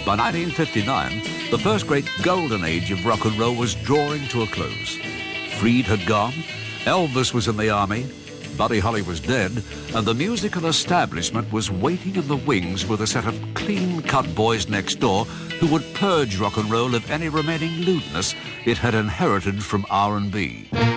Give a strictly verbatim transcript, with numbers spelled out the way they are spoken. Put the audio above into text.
By nineteen fifty-nine, the first great golden age of rock and roll was drawing to a close. Freed had gone, Elvis was in the army, Buddy Holly was dead, and the musical establishment was waiting in the wings with a set of clean-cut boys next door who would purge rock and roll of any remaining lewdness it had inherited from R and B.